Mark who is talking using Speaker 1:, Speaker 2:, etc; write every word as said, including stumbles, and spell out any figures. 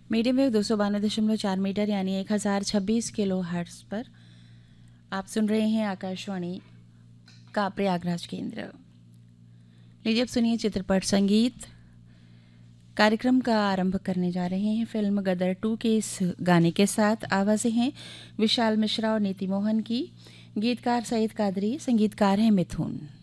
Speaker 1: Medium wave दो सौ बानवे दशमलव चार मीटर यानी एक हज़ार छब्बीस किलो हर्ट्ज पर आप सुन रहे हैं आकाशवाणी का प्रयागराज केंद्र। लीजिए अब सुनिए चित्रपट संगीत। कार्यक्रम का आरंभ करने जा रहे हैं फिल्म गदर टू के इस गाने के साथ। आवाज़ें हैं विशाल मिश्रा और नीति मोहन की, गीतकार सईद कादरी, संगीतकार हैं मिथुन।